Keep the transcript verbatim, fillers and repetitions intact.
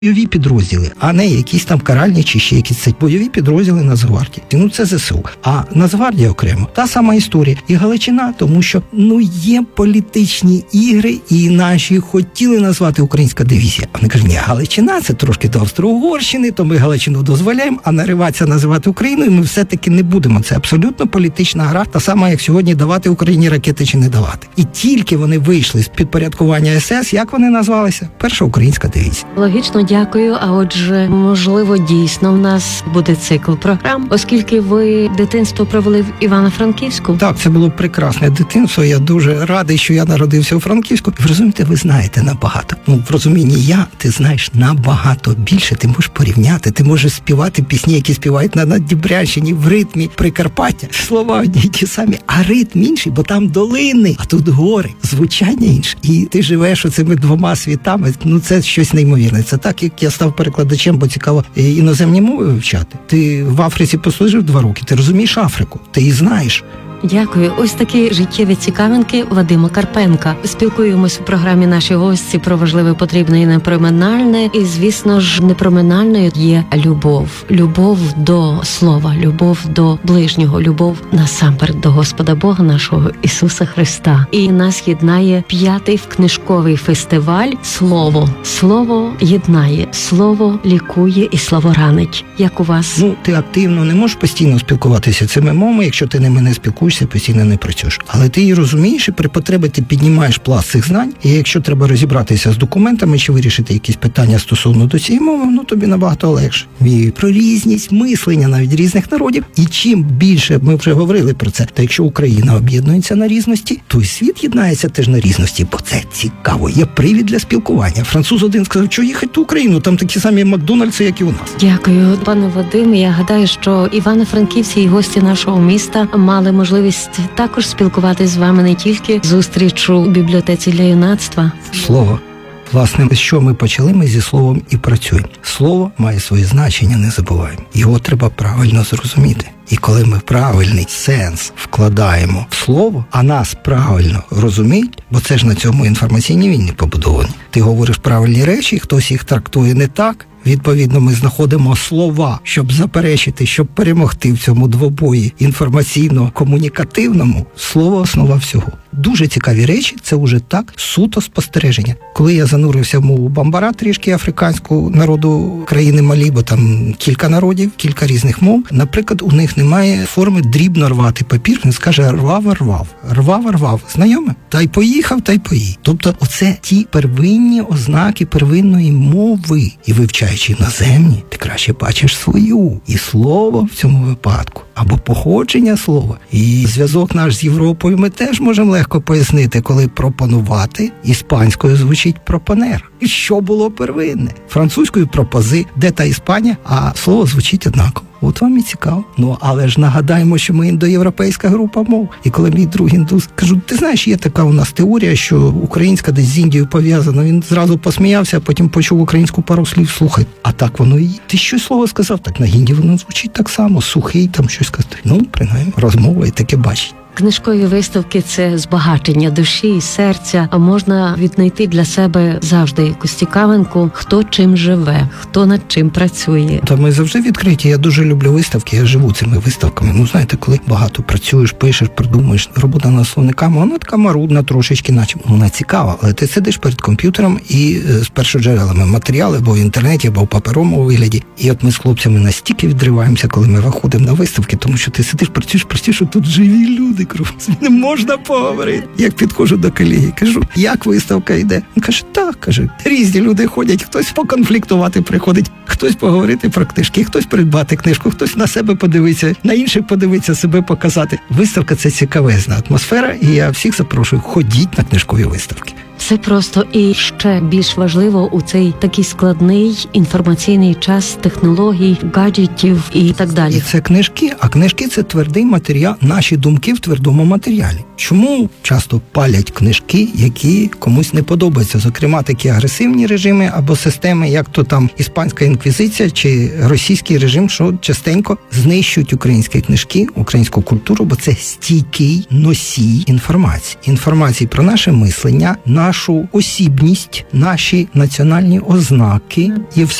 бойові підрозділи, а не якісь там каральні чи ще якісь це бойові підрозділи Нацгвардії. Ну це ЗСУ. А Нацгвардія окремо. Та сама історія. І Галичина, тому що ну є політичні ігри, і наші хотіли назвати українська дивізія. Вони кажуть, ні, Галичина це трошки до Австро-Угорщини, то ми Галичину дозволяємо, а нариватися називати Україною ми все-таки не будемо. Це абсолютно політична гра, та сама, як сьогодні давати Україні ракети чи не давати. І тільки вони вийшли з підпорядкування ес ес, як вони назвалися? Перша українська дивізія. Логічно, дякую. А отже, можливо, дійсно в нас буде цикл програм, оскільки ви дитинство провели в Івано-Франківську. Так, це було прекрасне дитинство. Я дуже радий, що я народився у Франківську. Ви розумієте, ви знаєте набагато. Ну, в розумінні я, ти знаєш набагато більше. Ти можеш порівняти, ти можеш співати пісні, які співають на Наддніпрянщині в ритмі Прикарпаття. Слова одні й ті самі, а ритм інший, бо там долини, а тут гори, звучання інше. І ти живеш оцими двома світами. Ну, це щось неймовірне. Це так, як я став перекладачем, бо цікаво іноземні мови вивчати. Ти в Африці послужив два роки, ти розумієш Африку, ти її знаєш. Дякую. Ось такі життєві цікавинки Вадима Карпенка. Спілкуємось у програмі наші гості про важливе, потрібне і непроминальне. І, звісно ж, непроминальною є любов. Любов до слова, любов до ближнього, любов насамперед до Господа Бога нашого Ісуса Христа. І нас єднає п'ятий книжковий фестиваль «Слово». Слово єднає, слово лікує і слово ранить. Як у вас? Ну, ти активно не можеш постійно спілкуватися цими мовами, якщо ти ними не спілкуєшся, постійно не працюєш. Але ти її розумієш, і при потребі ти піднімаєш пласт цих знань, і якщо треба розібратися з документами чи вирішити якісь питання стосовно до цієї мови, ну тобі набагато легше. І про різність мислення навіть різних народів. І чим більше, ми вже говорили про це, та якщо Україна об'єднується на різності, то й світ єднається теж на різності, бо це цікаво. Є привід для спілкування. Француз один сказав, що їхати в Україну, там такі самі Макдональдси, як і у нас. Дякую, пане Вадиме. Я гадаю, що івано-франківці і гості нашого міста мали можливість також спілкуватись з вами не тільки зустріч у бібліотеці для юнацтва. Слово. Власне, що ми почали, ми зі словом і працюємо. Слово має своє значення, не забуваємо. Його треба правильно зрозуміти. І коли ми правильний сенс вкладаємо в слово, а нас правильно розуміють, бо це ж на цьому інформаційні війни побудовані. Ти говориш правильні речі, хтось їх трактує не так. Відповідно, ми знаходимо слова, щоб заперечити, щоб перемогти в цьому двобої інформаційно-комунікативному. Слово – основа всього. Дуже цікаві речі, це вже так суто спостереження. Коли я занурився в мову бамбара, трішки африканську народу країни Малі, бо там кілька народів, кілька різних мов, наприклад, у них немає форми дрібно рвати папір, він скаже рвав-рвав, рвав-рвав. Знайоме? Та й поїхав, та й поїв. Тобто оце ті первинні ознаки первинної мови. І вивчаючи іноземні, ти краще бачиш свою. І слово в цьому випадку, або походження слова. І зв'язок наш з Європою ми теж можемо легко пояснити, коли пропонувати іспанською звучить пропонер. І що було первинне? Французькою пропози, де та Іспанія, а слово звучить однаково. От вам і цікаво. Ну, але ж нагадаємо, що ми індоєвропейська група мов. І коли мій друг індус, кажу, ти знаєш, є така у нас теорія, що українська десь з Індією пов'язана. Він зразу посміявся, а потім почув українську пару слів. Слухай, а так воно і є. Ти щось слово сказав, так на гінді воно звучить так само, сухий, там щось сказати. Ну, принаймні, розмова і таке бачить. Книжкові виставки – це збагачення душі і серця, а можна віднайти для себе завжди якусь цікавинку, хто чим живе, хто над чим працює. Та ми завжди відкриті. Я дуже люблю виставки, я живу цими виставками. Ну, знаєте, коли багато працюєш, пишеш, придумуєш, робота над словниками, вона така марудна трошечки, наче вона цікава, але ти сидиш перед комп'ютером і з першоджерелами матеріали, або в інтернеті, або в паперовому вигляді. І от ми з хлопцями настільки відриваємося, коли ми виходимо на виставки, тому що ти сидиш, працюєш, працюєш, а тут живі люди. Не можна поговорити. Як підходжу до колеги, кажу, як виставка йде? Він каже, так, каже, різні люди ходять, хтось поконфліктувати приходить, хтось поговорити про книжки, хтось придбати книжку, хтось на себе подивитися, на інших подивитися, себе показати. Виставка – це цікавезна атмосфера, і я всіх запрошую, ходіть на книжкові виставки. Це просто і ще більш важливо у цей такий складний інформаційний час технологій, гаджетів і так далі. І це книжки, а книжки – це твердий матеріал, наші думки в твердому матеріалі. Чому часто палять книжки, які комусь не подобаються? Зокрема, такі агресивні режими або системи, як то там іспанська інквізиція чи російський режим, що частенько знищують українські книжки, українську культуру, бо це стійкий носій інформації. Інформації про наше мислення, нашу нашу осібність, наші національні ознаки, і